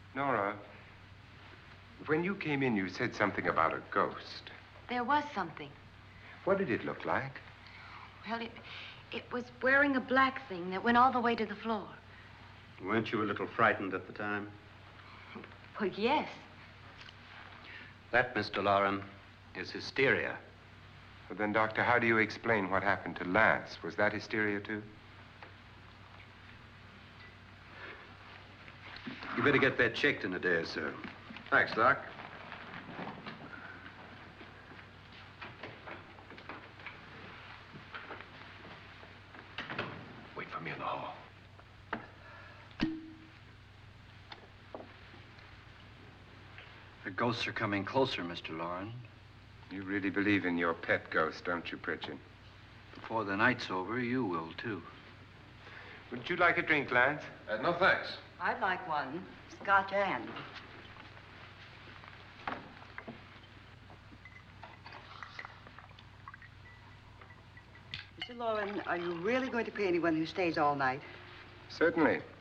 Nora, when you came in, you said something about a ghost. There was something. What did it look like? Well, it was wearing a black thing that went all the way to the floor. Weren't you a little frightened at the time? Well, yes. That, Mr. Loren, is hysteria. Well, then, Doctor, how do you explain what happened to Lance? Was that hysteria, too? You better get that checked in a day or so. Thanks, Doc. Wait for me in the hall. The ghosts are coming closer, Mr. Loren. You really believe in your pet ghost, don't you, Pritchard? Before the night's over, you will, too. Would you like a drink, Lance? No, thanks. I'd like one. Scotch and. Mr. Loren, are you really going to pay anyone who stays all night? Certainly.